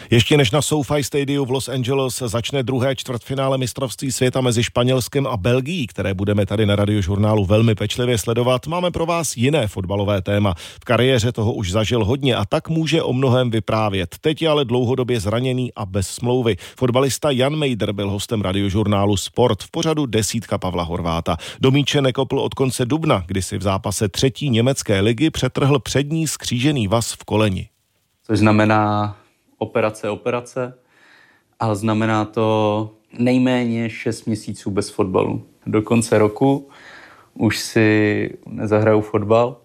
Ještě než na SoFi Stadium v Los Angeles začne druhé čtvrtfinále mistrovství světa mezi Španělskem a Belgií, které budeme tady na Radiožurnálu velmi pečlivě sledovat, máme pro vás jiné fotbalové téma. V kariéře toho už zažil hodně a tak může o mnohém vyprávět. Teď je ale dlouhodobě zraněný a bez smlouvy. Fotbalista Jan Mejdr byl hostem Radiožurnálu Sport v pořadu Desítka Pavla Horváta. Do míče nekopl od konce dubna, kdy si v zápase 3. německé ligy přetrhl přední skřížený vaz v koleni. Což znamená operace, ale znamená to nejméně 6 měsíců bez fotbalu. Do konce roku už si nezahraju fotbal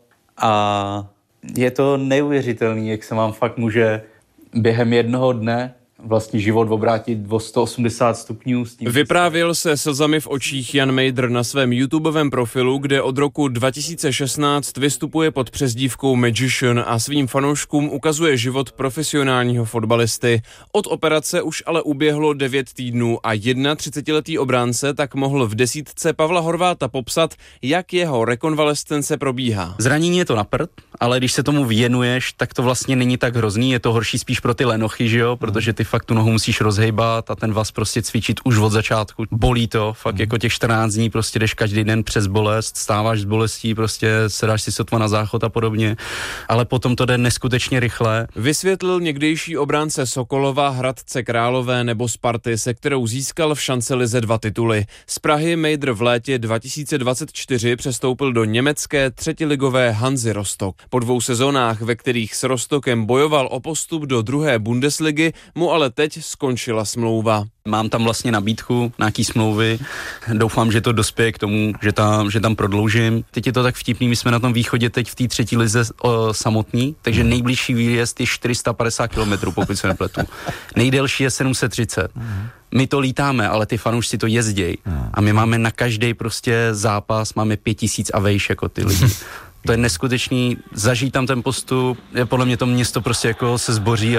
a je to neuvěřitelný, jak se vám fakt může během jednoho dne vlastně život obrátit o 180 stupňů. Vyprávěl se slzami v očích Jan Mejdr na svém YouTubeovém profilu, kde od roku 2016 vystupuje pod přezdívkou Magician a svým fanouškům ukazuje život profesionálního fotbalisty. Od operace už ale uběhlo 9 týdnů a 31letý obránce tak mohl v Desítce Pavla Horváta popsat, jak jeho rekonvalescence probíhá. Zranění je to na prd, ale když se tomu věnuješ, tak to vlastně není tak hrozný, je to horší spíš pro ty lenochy, že jo, protože ty fakt tu nohu musíš rozhejbat a ten vaz prostě cvičit už od začátku. Bolí to, fakt jako těch 14 dní prostě jdeš každý den přes bolest, stáváš z bolestí, prostě sedáš si sotva na záchod a podobně, ale potom to jde neskutečně rychle. Vysvětlil někdejší obránce Sokolova, Hradce Králové nebo Sparty, se kterou získal v šancelize 2 tituly. Z Prahy Mejdr v létě 2024 přestoupil do německé třetiligové Hanzy Rostock. Po 2 sezónách, ve kterých s Rostockem bojoval o postup do 2. Bundesligy, mu ale teď skončila smlouva. Mám tam vlastně nabídku nějaký smlouvy, doufám, že to dospěje k tomu, že tam prodloužím. Teď je to tak vtipný, my jsme na tom východě teď v té 3. lize samotný, takže nejbližší výjezd je 450 km, pokud se nepletu. Nejdelší je 730. My to lítáme, ale ty fanoušci to jezdějí. A my máme na každý prostě zápas, máme 5000 a vejš jako ty lidi. To je neskutečný, zažít tam ten postup, podle mě to město prostě jako se zboří